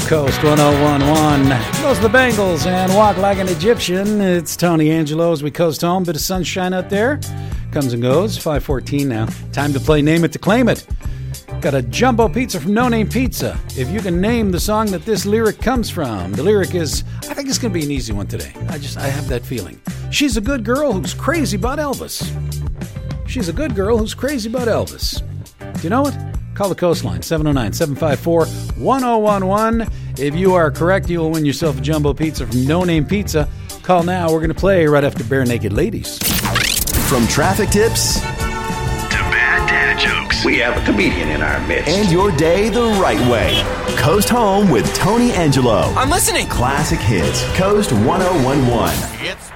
Coast 1011. Those are the Bengals and Walk Like an Egyptian. It's Tony Angelo as we coast home. Bit of sunshine out there. Comes and goes. 5:14 now. Time to play Name It to Claim It. Got a jumbo pizza from No Name Pizza. If you can name the song that this lyric comes from. The lyric is, I think it's going to be an easy one today. I have that feeling. She's a good girl who's crazy about Elvis. She's a good girl who's crazy about Elvis. Do you know it? Call the Coastline, 709-754-1011. If you are correct, you will win yourself a jumbo pizza from No Name Pizza. Call now. We're going to play right after Bare Naked Ladies. From traffic tips to bad dad jokes, we have a comedian in our midst. And your day the right way. Coast Home with Tony Angelo. I'm listening. Classic Hits, Coast 1011. it's